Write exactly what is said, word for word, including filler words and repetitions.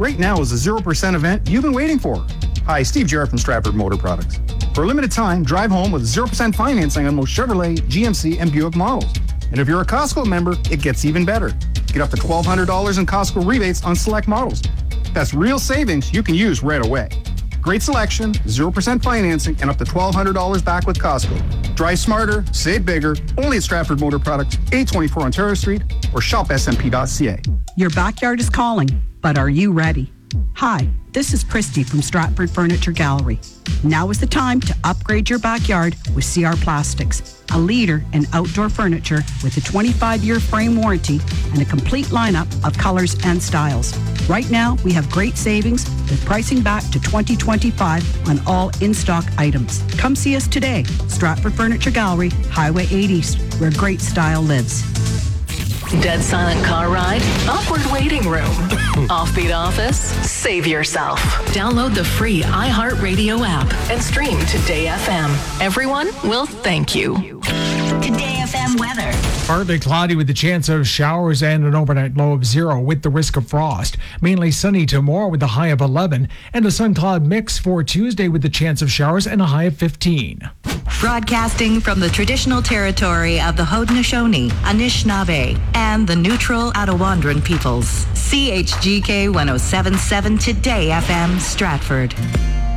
Right now is the zero percent event you've been waiting for. Hi, Steve Jarrett from Stratford Motor Products. For a limited time, drive home with zero percent financing on most Chevrolet, G M C, and Buick models. And if you're a Costco member, it gets even better. Get up to twelve hundred dollars in Costco rebates on select models. That's real savings you can use right away. Great selection, zero percent financing, and up to twelve hundred dollars back with Costco. Drive smarter, save bigger, only at Stratford Motor Products, eight twenty-four Ontario Street, or shop s m p dot c a. Your backyard is calling, but are you ready? Hi, this is Christy from Stratford Furniture Gallery. Now is the time to upgrade your backyard with C R Plastics, a leader in outdoor furniture with a twenty-five year frame warranty and a complete lineup of colors and styles. Right now, we have great savings with pricing back to twenty twenty-five on all in-stock items. Come see us today, Stratford Furniture Gallery, Highway eight East, where great style lives. Dead silent car ride? Awkward waiting room. Offbeat office? Save yourself. Download the free iHeartRadio app and stream Today F M. Everyone will thank you. Today F M weather. Partly cloudy with the chance of showers and an overnight low of zero with the risk of frost. Mainly sunny tomorrow with a high of eleven, and a sun-cloud mix for Tuesday with the chance of showers and a high of fifteen. Broadcasting from the traditional territory of the Haudenosaunee, Anishinaabe, and the neutral Attawandaron peoples. C H G K one oh seven point seven Today F M, Stratford.